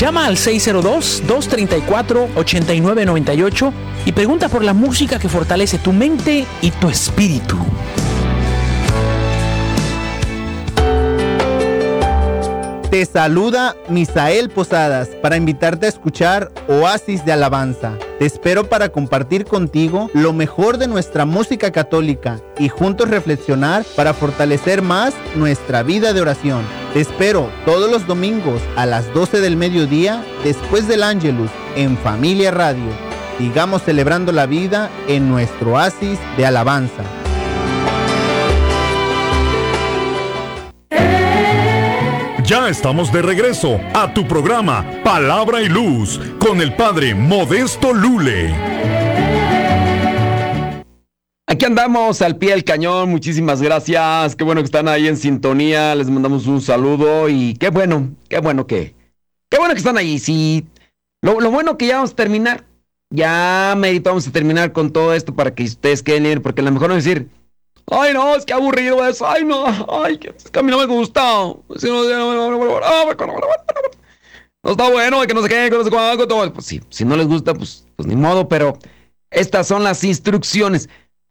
Llama al 602-234-8998 y pregunta por la música que fortalece tu mente y tu espíritu. Te saluda Misael Posadas para invitarte a escuchar Oasis de Alabanza. Te espero para compartir contigo lo mejor de nuestra música católica y juntos reflexionar para fortalecer más nuestra vida de oración. Te espero todos los domingos a las 12 del mediodía después del Ángelus en Familia Radio. Sigamos celebrando la vida en nuestro Oasis de Alabanza. Ya estamos de regreso a tu programa Palabra y Luz con el Padre Modesto Lule. Aquí andamos al pie del cañón, muchísimas gracias, qué bueno que están ahí en sintonía, les mandamos un saludo y qué bueno que están ahí. Sí, lo bueno que ya vamos a terminar, ya medito, vamos a terminar con todo esto para que ustedes queden ir, porque a lo mejor no decir, ay no, es que aburrido eso, ay no, ay, es que a mí no me gusta, no está bueno, que no sé qué, que no sé cuánto, todo. Pues sí, si no les gusta, pues ni modo, pero estas son las instrucciones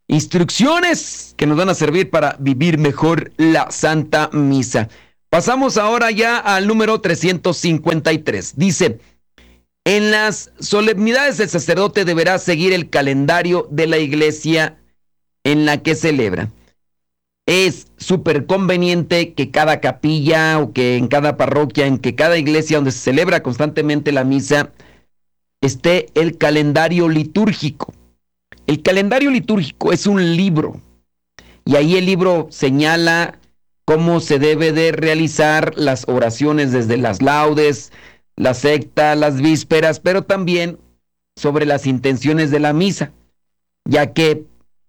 que nos van a servir para vivir mejor la Santa Misa. Pasamos ahora ya al número 353. Dice, en las solemnidades el sacerdote deberá seguir el calendario de la iglesia en la que celebra. Es súper conveniente que cada capilla o que en cada parroquia, en que cada iglesia donde se celebra constantemente la misa, esté el calendario litúrgico. El calendario litúrgico es un libro y ahí el libro señala cómo se debe de realizar las oraciones desde las laudes, la secta, las vísperas, pero también sobre las intenciones de la misa, ya que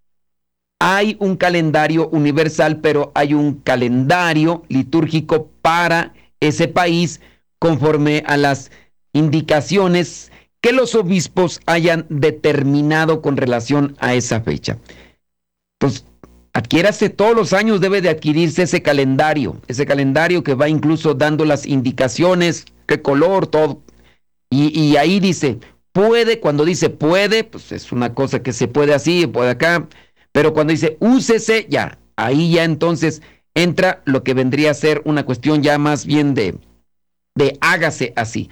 hay un calendario universal, pero hay un calendario litúrgico para ese país conforme a las indicaciones que los obispos hayan determinado con relación a esa fecha. Pues adquiérase todos los años, debe de adquirirse ese calendario que va incluso dando las indicaciones, qué color, todo. Y ahí dice, puede, cuando dice puede, pues es una cosa que se puede así, puede acá, pero cuando dice úsese, ya, ahí ya entonces entra lo que vendría a ser una cuestión ya más bien de hágase así.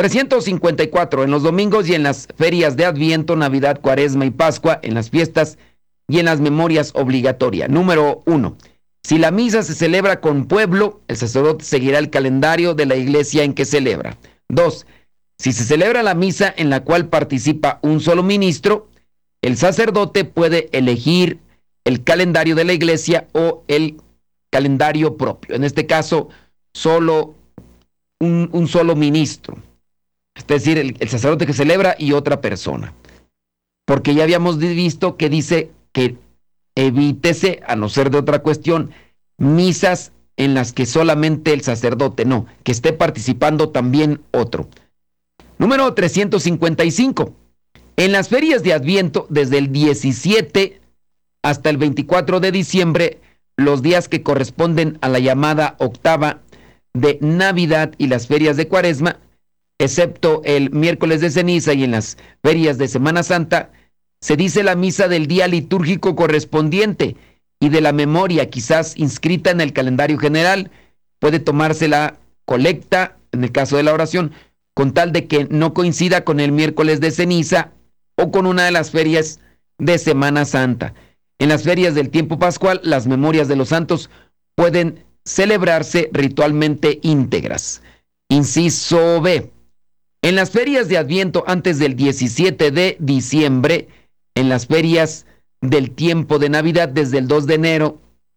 354, en los domingos y en las ferias de Adviento, Navidad, Cuaresma y Pascua, en las fiestas y en las memorias obligatorias. Número 1. Si la misa se celebra con pueblo, el sacerdote seguirá el calendario de la iglesia en que celebra. 2. Si se celebra la misa en la cual participa un solo ministro, el sacerdote puede elegir el calendario de la iglesia o el calendario propio. En este caso, solo un solo ministro. Es decir, el sacerdote que celebra y otra persona. Porque ya habíamos visto que dice que evítese, a no ser de otra cuestión, misas en las que solamente el sacerdote, no, que esté participando también otro. Número 355. En las ferias de Adviento, desde el 17 hasta el 24 de diciembre, los días que corresponden a la llamada octava de Navidad y las ferias de Cuaresma, excepto el miércoles de ceniza y en las ferias de Semana Santa, se dice la misa del día litúrgico correspondiente y de la memoria, quizás inscrita en el calendario general. Puede tomarse la colecta, en el caso de la oración, con tal de que no coincida con el miércoles de ceniza o con una de las ferias de Semana Santa. En las ferias del tiempo pascual, las memorias de los santos pueden celebrarse ritualmente íntegras. Inciso B. En las ferias de Adviento antes del 17 de diciembre, en las ferias del tiempo de Navidad desde el 2 de enero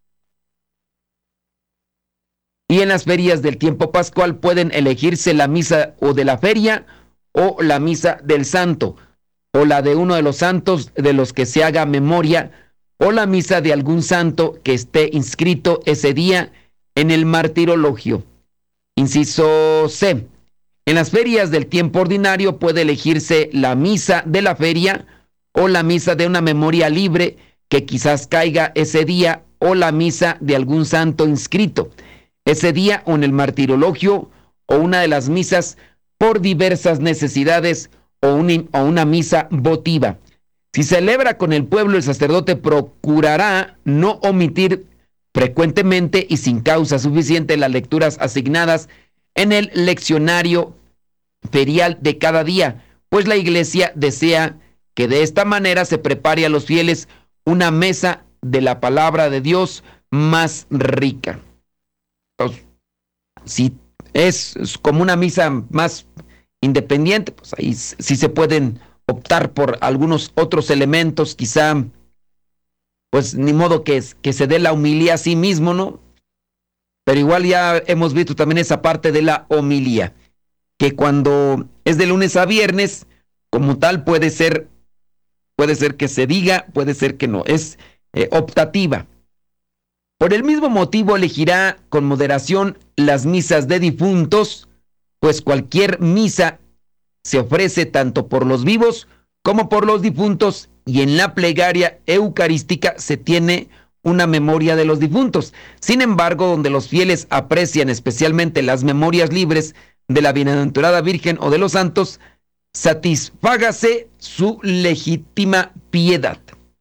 y en las ferias del tiempo pascual pueden elegirse la misa o de la feria o la misa del santo o la de uno de los santos de los que se haga memoria o la misa de algún santo que esté inscrito ese día en el martirologio. Inciso C. En las ferias del tiempo ordinario puede elegirse la misa de la feria o la misa de una memoria libre que quizás caiga ese día o la misa de algún santo inscrito ese día o en el martirologio o una de las misas por diversas necesidades o una misa votiva. Si celebra con el pueblo, el sacerdote procurará no omitir frecuentemente y sin causa suficiente las lecturas asignadas en el leccionario ferial de cada día, pues la Iglesia desea que de esta manera se prepare a los fieles una mesa de la palabra de Dios más rica. Pues, si es como una misa más independiente, pues ahí sí se pueden optar por algunos otros elementos, quizá, pues ni modo que se dé la homilía a sí mismo, ¿no? Pero igual ya hemos visto también esa parte de la homilía, que cuando es de lunes a viernes, como tal puede ser que se diga, puede ser que no, es optativa. Por el mismo motivo elegirá con moderación las misas de difuntos, pues cualquier misa se ofrece tanto por los vivos como por los difuntos, y en la plegaria eucarística se tiene una memoria de los difuntos. Sin embargo, donde los fieles aprecian especialmente las memorias libres de la bienaventurada Virgen o de los santos, satisfágase su legítima piedad.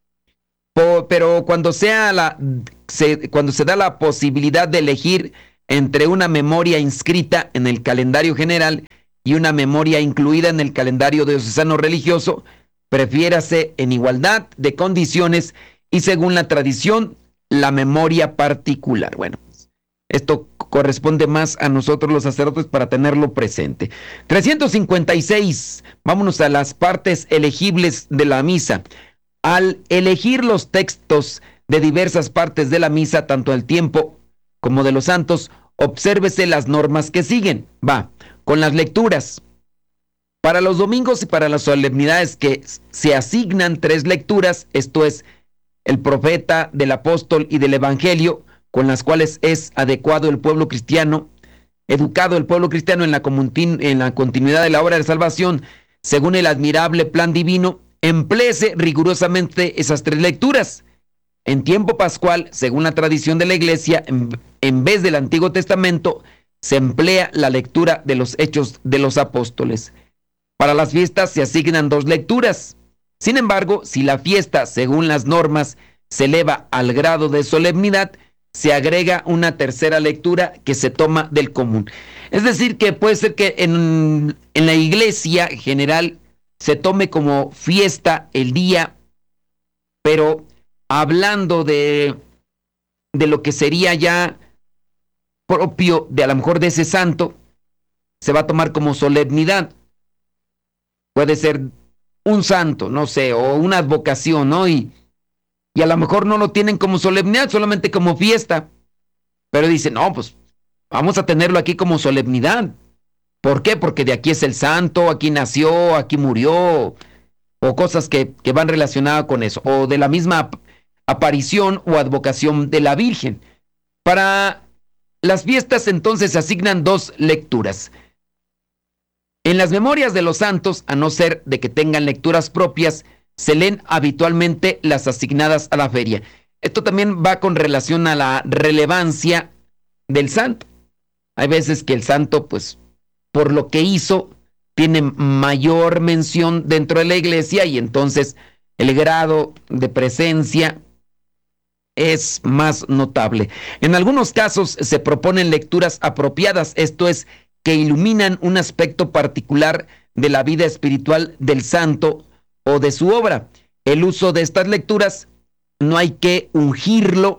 Pero cuando se da la posibilidad de elegir entre una memoria inscrita en el calendario general y una memoria incluida en el calendario diocesano religioso, prefiérase en igualdad de condiciones y según la tradición, la memoria particular. Bueno, esto corresponde más a nosotros los sacerdotes para tenerlo presente. 356, vámonos a las partes elegibles de la misa. Al elegir los textos de diversas partes de la misa, tanto del tiempo como de los santos, obsérvese las normas que siguen. Va, con las lecturas. Para los domingos y para las solemnidades que se asignan 3 lecturas, esto es, el profeta, del apóstol y del evangelio, con las cuales es adecuado el pueblo cristiano, educado el pueblo cristiano en la continuidad de la obra de salvación, según el admirable plan divino, empléese rigurosamente esas 3 lecturas. En tiempo pascual, según la tradición de la Iglesia, en vez del Antiguo Testamento, se emplea la lectura de los Hechos de los Apóstoles. Para las fiestas se asignan 2 lecturas. Sin embargo, si la fiesta, según las normas, se eleva al grado de solemnidad, se agrega una tercera lectura que se toma del común. Es decir, que puede ser que en la iglesia general se tome como fiesta el día, pero hablando de lo que sería ya propio de a lo mejor de ese santo, se va a tomar como solemnidad. Puede ser un santo, no sé, o una advocación, ¿no? Y a lo mejor no lo tienen como solemnidad, solamente como fiesta. Pero dicen, no, pues vamos a tenerlo aquí como solemnidad. ¿Por qué? Porque de aquí es el santo, aquí nació, aquí murió, o cosas que van relacionadas con eso, o de la misma aparición o advocación de la Virgen. Para las fiestas entonces se asignan 2 lecturas. En las memorias de los santos, a no ser de que tengan lecturas propias, se leen habitualmente las asignadas a la feria. Esto también va con relación a la relevancia del santo. Hay veces que el santo, pues, por lo que hizo, tiene mayor mención dentro de la iglesia y entonces el grado de presencia es más notable. En algunos casos se proponen lecturas apropiadas, esto es, que iluminan un aspecto particular de la vida espiritual del santo o de su obra. El uso de estas lecturas no hay que urgirlo,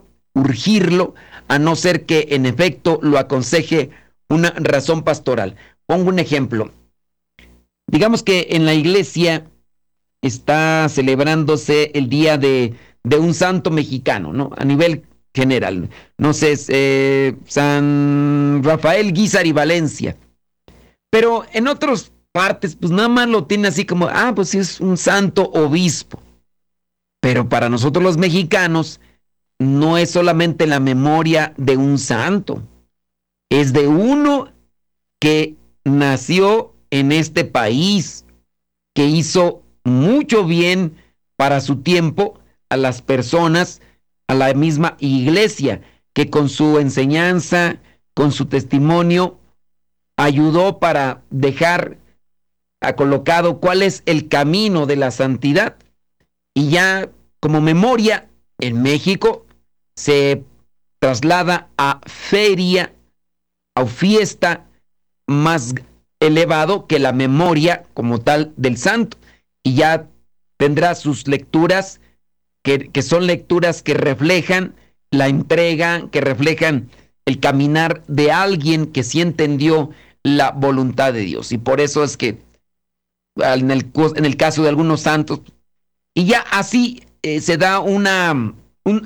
a no ser que en efecto lo aconseje una razón pastoral. Pongo un ejemplo. Digamos que en la iglesia está celebrándose el día de un santo mexicano, ¿no? A nivel general. No sé, San Rafael Guízar y Valencia. Pero en otras partes, pues nada más lo tiene así como, pues sí es un santo obispo. Pero para nosotros los mexicanos, no es solamente la memoria de un santo. Es de uno que nació en este país, que hizo mucho bien para su tiempo a las personas, a la misma iglesia, que con su enseñanza, con su testimonio, ayudó para dejar colocado cuál es el camino de la santidad. Y ya como memoria, en México se traslada a feria o fiesta más elevado que la memoria como tal del santo. Y ya tendrá sus lecturas que son lecturas que reflejan la entrega, que reflejan el caminar de alguien que sí entendió la voluntad de Dios. Y por eso es que en el caso de algunos santos, y ya así se da un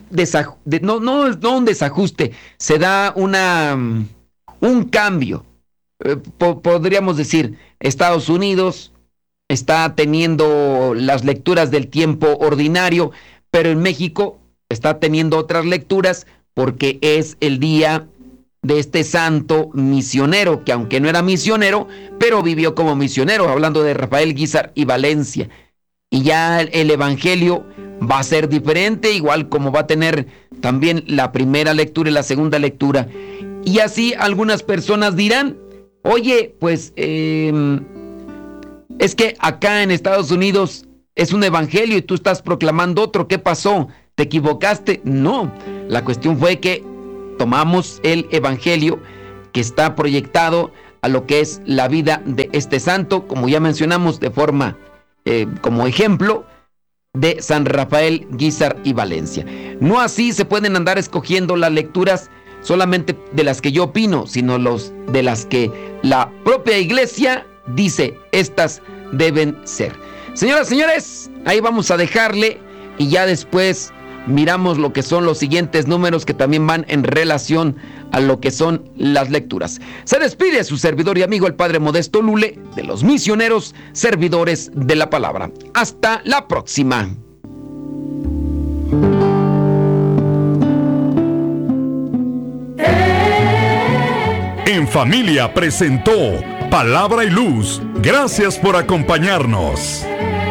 desajuste, se da un cambio. Podríamos decir, Estados Unidos está teniendo las lecturas del tiempo ordinario, pero en México está teniendo otras lecturas porque es el día de este santo misionero, que aunque no era misionero, pero vivió como misionero, hablando de Rafael Guízar y Valencia. Y ya el evangelio va a ser diferente, igual como va a tener también la primera lectura y la segunda lectura. Y así algunas personas dirán, oye, pues es que acá en Estados Unidos es un evangelio y tú estás proclamando otro. ¿Qué pasó? ¿Te equivocaste? No, la cuestión fue que tomamos el evangelio que está proyectado a lo que es la vida de este santo, como ya mencionamos, de forma como ejemplo de San Rafael Guízar y Valencia. No así se pueden andar escogiendo las lecturas solamente de las que yo opino, sino de las que la propia iglesia dice, estas deben ser. Señoras, señores, ahí vamos a dejarle y ya después miramos lo que son los siguientes números que también van en relación a lo que son las lecturas. Se despide su servidor y amigo el Padre Modesto Lule de los misioneros servidores de la palabra. Hasta la próxima. En Familia presentó Palabra y Luz. Gracias por acompañarnos.